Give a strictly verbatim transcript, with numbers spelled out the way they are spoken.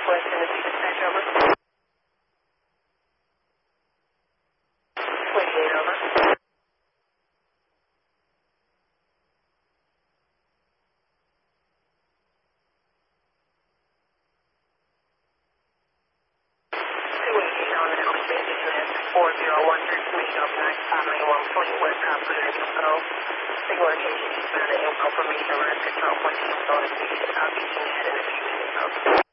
West Tennessee dispatch, over. twenty-eight, over. two eighty-eight on the conversation at four zero one three three of nine five nine one twenty West Confidential Control. Signal indication eastbound and info from Major Rise Control point info is needed. I'll be seeing that in a few minutes, over.